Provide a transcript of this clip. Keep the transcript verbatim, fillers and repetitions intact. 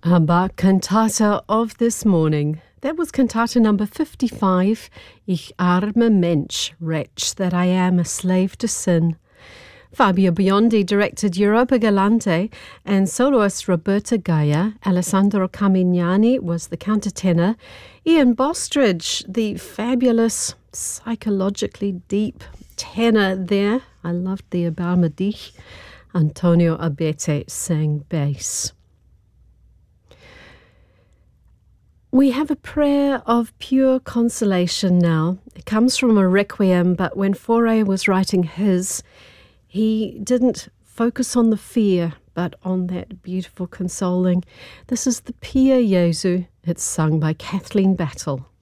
Our cantata of this morning. That was cantata number fifty-five, Ich arme Mensch, wretch that I am, a slave to sin. Fabio Biondi directed Europa Galante and soloist Roberta Gaia. Alessandro Camignani was the countertenor. Ian Bostridge, the fabulous, psychologically deep tenor there. I loved the Abarma Dich. Antonio Abete sang bass. We have a prayer of pure consolation now. It comes from a requiem, but when Fauré was writing his, he didn't focus on the fear, but on that beautiful consoling. This is the Pia Jesu. It's sung by Kathleen Battle.